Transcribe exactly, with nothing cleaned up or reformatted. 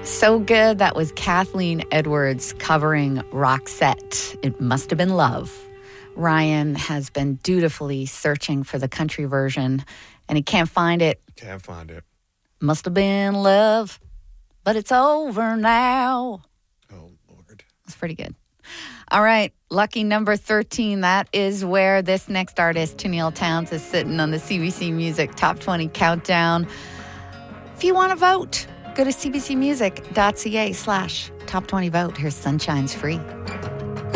So good. That was Kathleen Edwards covering Roxette. It Must Have Been Love. Ryan has been dutifully searching for the country version, and he can't find it. Can't find it. Must have been love, but it's over now. Oh, Lord. That's pretty good. All right. Lucky number thirteen. That is where this next artist, Tennille Townes, is sitting on the C B C Music Top twenty Countdown. If you want to vote, go to cbcmusic.ca slash top 20 vote. Here's Sunshine's Free.